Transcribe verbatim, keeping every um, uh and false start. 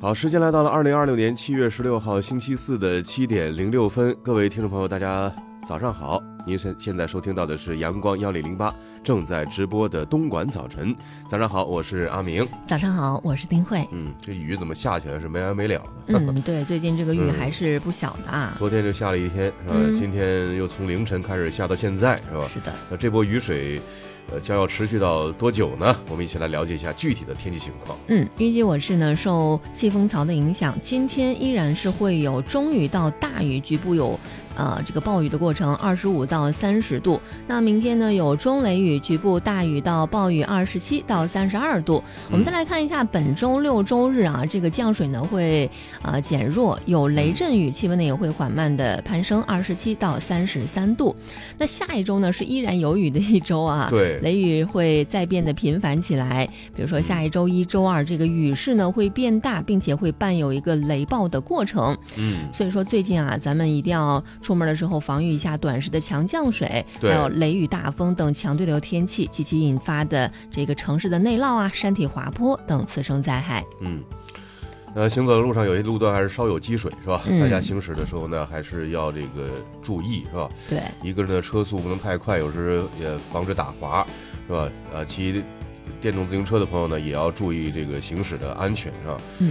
好，时间来到了二零二六年七月十六号星期四的七点零六分，各位听众朋友，大家早上好。您现现在收听到的是阳光幺零零八正在直播的东莞早晨。早上好，我是阿明。 早上好，我是丁慧。 嗯，这雨怎么下起来是没完没了的？嗯，对，最近这个雨还是不小的啊。 嗯、昨天就下了一天，是吧？嗯、今天又从凌晨开始下到现在，是吧？ 是的。 那这波雨水。呃，将要持续到多久呢？我们一起来了解一下具体的天气情况。 嗯，预计我市呢受季风槽的影响，今天依然是会有中雨到大雨，局部有呃这个暴雨的过程，二十五到三十度。那明天呢有中雷雨，局部大雨到暴雨，二十七到三十二度。我们再来看一下本周六周日啊，这个降水呢会呃减弱，有雷阵雨，气温呢也会缓慢的攀升，二十七到三十三度。那下一周呢是依然有雨的一周啊。 对。 雷雨会再变得频繁起来，比如说下一周一周二这个雨势呢会变大，并且会伴有一个雷暴的过程。 嗯， 所以说最近啊，咱们一定要出门的时候防御一下短时的强降水，还有雷雨大风等强对流天气及其引发的这个城市的内涝啊、山体滑坡等次生灾害。 嗯。呃，行走的路上有些路段还是稍有积水，是吧？ 嗯、 大家行驶的时候呢，还是要这个注意，是吧？ 对， 一个人的车速不能太快，有时也防止打滑，是吧？呃，骑电动自行车的朋友呢，也要注意这个行驶的安全，是吧？ 嗯，